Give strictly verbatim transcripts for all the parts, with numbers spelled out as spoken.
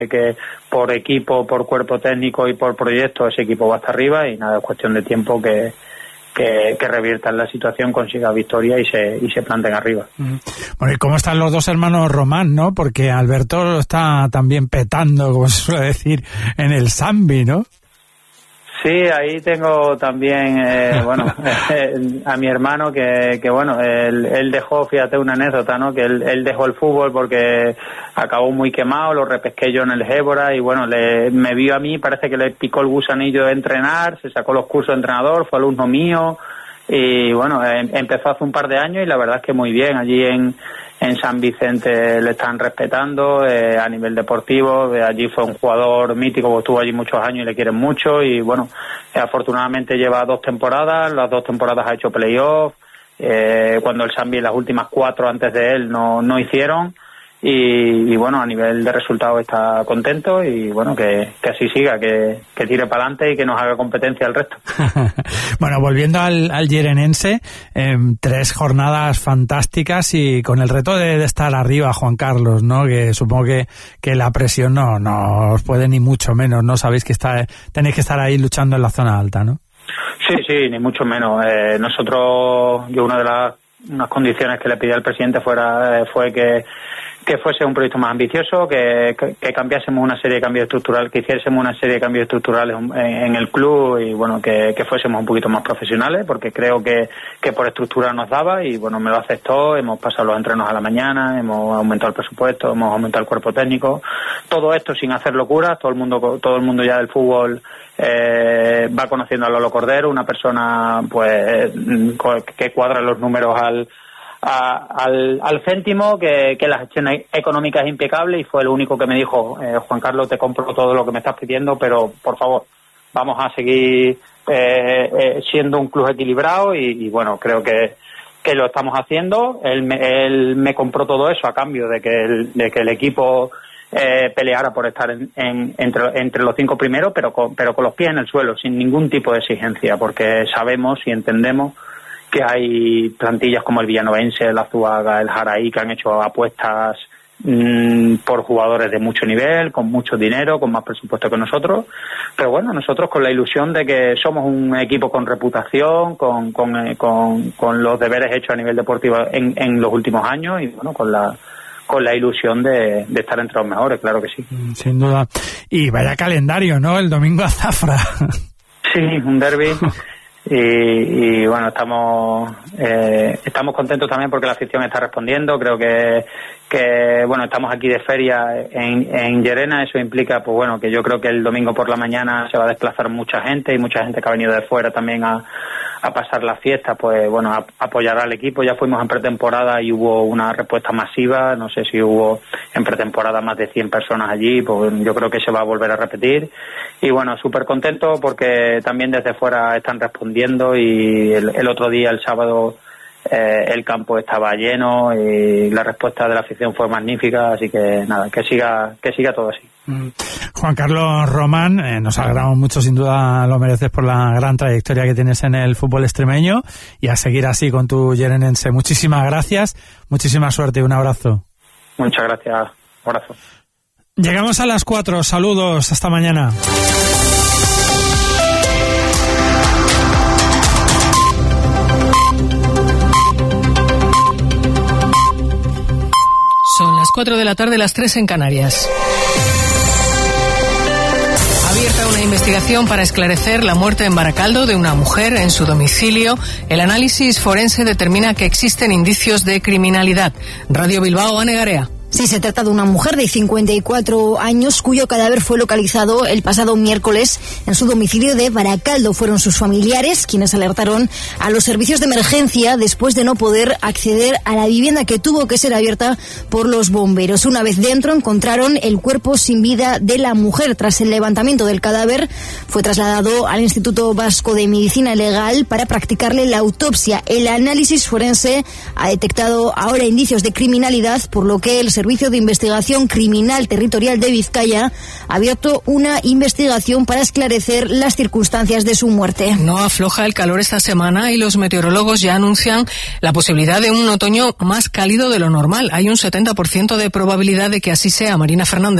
que por equipo, por cuerpo técnico y por proyecto ese equipo va hasta arriba y nada, es cuestión de tiempo que que, que reviertan la situación, consiga victoria y se y se planten arriba. Bueno, ¿y cómo están los dos hermanos Román, no? Porque Alberto lo está también petando, como se suele decir, en el Sambi, ¿no? Sí, ahí tengo también, eh, bueno, eh, a mi hermano que, que bueno, él, él dejó, fíjate, una anécdota, ¿no? Que él, él dejó el fútbol porque acabó muy quemado, lo repesqué yo en el Gébora y bueno, le, me vio a mí, parece que le picó el gusanillo de entrenar, se sacó los cursos de entrenador, fue alumno mío y bueno, eh, empezó hace un par de años y la verdad es que muy bien, allí en En San Vicente le están respetando eh, a nivel deportivo. Eh, allí fue un jugador mítico, porque estuvo allí muchos años y le quieren mucho. Y bueno, eh, afortunadamente lleva dos temporadas. Las dos temporadas ha hecho playoff. Eh, cuando el Sambi, las últimas cuatro antes de él, no, no hicieron. Y, y bueno, a nivel de resultados está contento y bueno, que, que así siga, que, que tire para adelante y que nos haga competencia al resto. Bueno, volviendo al, al Llerenense, eh, tres jornadas fantásticas y con el reto de, de estar arriba, Juan Carlos, ¿no? Que supongo que, que la presión no, no os puede ni mucho menos, ¿no? Sabéis que está, tenéis que estar ahí luchando en la zona alta, ¿no? Sí, sí, ni mucho menos. Eh, nosotros, yo una de las unas condiciones que le pedí al presidente fuera eh, fue que que fuese un proyecto más ambicioso, que, que, que cambiásemos una serie de cambios estructurales, que hiciésemos una serie de cambios estructurales en, en el club y bueno, que, que fuésemos un poquito más profesionales, porque creo que, que por estructura nos daba y bueno, me lo aceptó, hemos pasado los entrenos a la mañana, hemos aumentado el presupuesto, hemos aumentado el cuerpo técnico, todo esto sin hacer locuras, todo el mundo, todo el mundo ya del fútbol eh, va conociendo a Lolo Cordero, una persona pues que cuadra los números al A, al, al céntimo, que, que la gestión económica es impecable y fue el único que me dijo, eh, Juan Carlos, te compro todo lo que me estás pidiendo, pero por favor, vamos a seguir eh, eh, siendo un club equilibrado y, y bueno, creo que, que lo estamos haciendo. Él me, él me compró todo eso a cambio de que el, de que el equipo eh, peleara por estar en, en, entre, entre los cinco primeros, pero con, pero con los pies en el suelo, sin ningún tipo de exigencia, porque sabemos y entendemos que hay plantillas como el Villanovense, el Azuaga, el Jaraí, que han hecho apuestas mmm, por jugadores de mucho nivel, con mucho dinero, con más presupuesto que nosotros. Pero bueno, nosotros con la ilusión de que somos un equipo con reputación, con con, eh, con, con los deberes hechos a nivel deportivo en, en los últimos años y bueno, con la con la ilusión de, de estar entre los mejores, claro que sí. Sin duda. Y vaya calendario, ¿no? El domingo a Zafra. Sí, un derbi. Y, y bueno, estamos eh, estamos contentos también porque la afición está respondiendo. Creo que que bueno, estamos aquí de feria en, en Llerena. Eso implica pues bueno, que yo creo que el domingo por la mañana se va a desplazar mucha gente y mucha gente que ha venido de fuera también a, a pasar la fiesta, pues bueno, a, apoyará al equipo. Ya fuimos en pretemporada y hubo una respuesta masiva, no sé si hubo en pretemporada más de cien personas allí, pues yo creo que se va a volver a repetir. Y bueno, súper contento porque también desde fuera están respondiendo y el, el otro día, el sábado, eh, el campo estaba lleno y la respuesta de la afición fue magnífica, así que nada, que siga que siga todo así. Juan Carlos Román, eh, nos alegramos mucho, sin duda lo mereces por la gran trayectoria que tienes en el fútbol extremeño y a seguir así con tu Llerenense. Muchísimas gracias, muchísima suerte y un abrazo. Muchas gracias, un abrazo. Llegamos a las cuatro, saludos, hasta mañana. Son las cuatro de la tarde, las tres en Canarias. Abierta una investigación para esclarecer la muerte en Baracaldo de una mujer en su domicilio. El análisis forense determina que existen indicios de criminalidad. Radio Bilbao, Ane Garea. Sí, se trata de una mujer de cincuenta y cuatro años cuyo cadáver fue localizado el pasado miércoles en su domicilio de Baracaldo. Fueron sus familiares quienes alertaron a los servicios de emergencia después de no poder acceder a la vivienda que tuvo que ser abierta por los bomberos. Una vez dentro encontraron el cuerpo sin vida de la mujer. Tras el levantamiento del cadáver fue trasladado al Instituto Vasco de Medicina Legal para practicarle la autopsia. El análisis forense ha detectado ahora indicios de criminalidad, por lo que el Servicio de Investigación Criminal Territorial de Vizcaya ha abierto una investigación para esclarecer las circunstancias de su muerte. No afloja el calor esta semana y los meteorólogos ya anuncian la posibilidad de un otoño más cálido de lo normal. Hay un setenta por ciento de probabilidad de que así sea. Marina Fernández.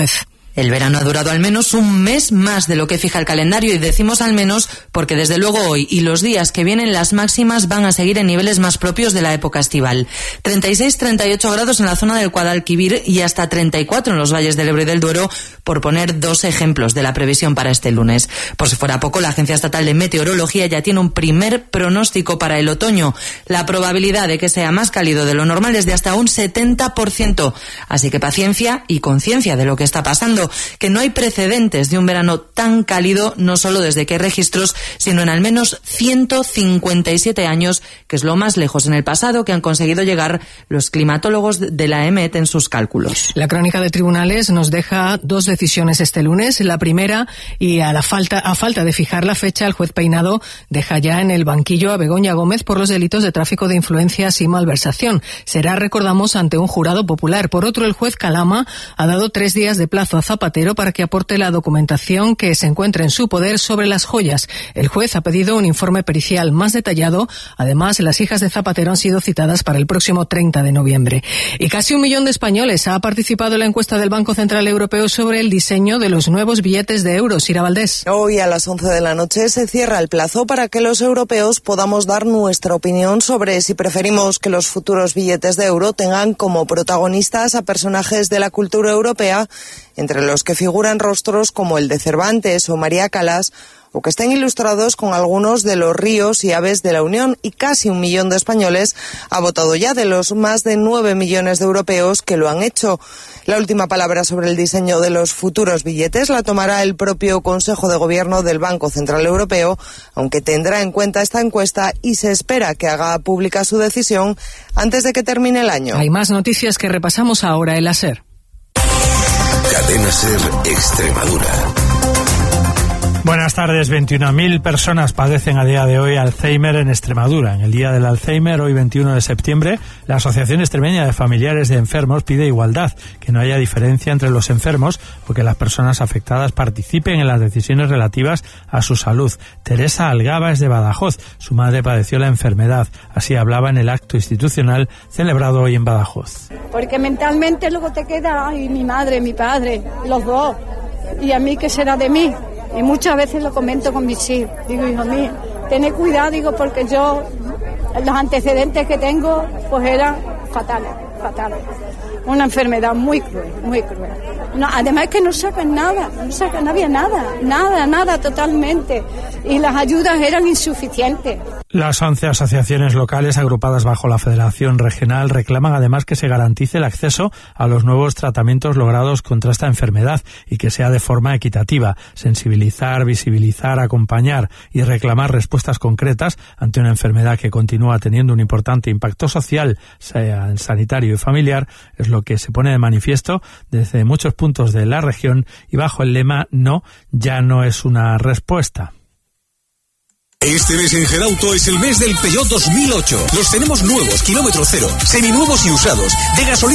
El verano ha durado al menos un mes más de lo que fija el calendario, y decimos al menos porque desde luego hoy y los días que vienen las máximas van a seguir en niveles más propios de la época estival. treinta y seis a treinta y ocho grados en la zona del Guadalquivir y hasta treinta y cuatro en los valles del Ebro y del Duero, por poner dos ejemplos de la previsión para este lunes. Por si fuera poco, la Agencia Estatal de Meteorología ya tiene un primer pronóstico para el otoño. La probabilidad de que sea más cálido de lo normal es de hasta un setenta por ciento. Así que paciencia y conciencia de lo que está pasando, que no hay precedentes de un verano tan cálido, no solo desde que hay registros, sino en al menos ciento cincuenta y siete años, que es lo más lejos en el pasado que han conseguido llegar los climatólogos de la E M E T en sus cálculos. La crónica de tribunales nos deja dos decisiones este lunes. La primera, y a la falta a falta de fijar la fecha, el juez Peinado deja ya en el banquillo a Begoña Gómez por los delitos de tráfico de influencias y malversación. Será, recordamos, ante un jurado popular. Por otro, el juez Calama ha dado tres días de plazo a Zapatero para que aporte la documentación que se encuentra en su poder sobre las joyas. El juez ha pedido un informe pericial más detallado. Además, las hijas de Zapatero han sido citadas para el próximo treinta de noviembre. Y casi un millón de españoles ha participado en la encuesta del Banco Central Europeo sobre el diseño de los nuevos billetes de euros. Ira Valdés. Hoy a las once de la noche se cierra el plazo para que los europeos podamos dar nuestra opinión sobre si preferimos que los futuros billetes de euro tengan como protagonistas a personajes de la cultura europea, entre los que figuran rostros como el de Cervantes o María Callas, o que estén ilustrados con algunos de los ríos y aves de la Unión. Y casi un millón de españoles ha votado ya, de los más de nueve millones de europeos que lo han hecho. La última palabra sobre el diseño de los futuros billetes la tomará el propio Consejo de Gobierno del Banco Central Europeo, aunque tendrá en cuenta esta encuesta y se espera que haga pública su decisión antes de que termine el año. Hay más noticias que repasamos ahora en la SER. Cadena SER Extremadura. Buenas tardes. veintiuna mil personas padecen a día de hoy Alzheimer en Extremadura. En el Día del Alzheimer, hoy veintiuno de septiembre, la Asociación Extremeña de Familiares de Enfermos pide igualdad, que no haya diferencia entre los enfermos o que las personas afectadas participen en las decisiones relativas a su salud. Teresa Algaba es de Badajoz. Su madre padeció la enfermedad. Así hablaba en el acto institucional celebrado hoy en Badajoz. Porque mentalmente luego te queda, ay, mi madre, mi padre, los dos. ¿Y a mí qué será de mí? Y muchas veces lo comento con mis hijos. Digo, hijo mío, tened cuidado, digo, porque yo, los antecedentes que tengo, pues eran fatales, fatales. Una enfermedad muy cruel, muy cruel. No, además que no sacan nada, no sacan, no había nada, nada, nada totalmente. Y las ayudas eran insuficientes. Las once asociaciones locales agrupadas bajo la Federación Regional reclaman además que se garantice el acceso a los nuevos tratamientos logrados contra esta enfermedad y que sea de forma equitativa, sensibilizar, visibilizar, acompañar y reclamar respuestas concretas ante una enfermedad que continúa teniendo un importante impacto social, sea sanitario y familiar, es lo que se pone de manifiesto desde muchos puntos de la región y bajo el lema "No, ya no es una respuesta". Este mes en Gerauto es el mes del Peugeot dos mil ocho. Los tenemos nuevos, kilómetro cero, seminuevos y usados, de gasolina.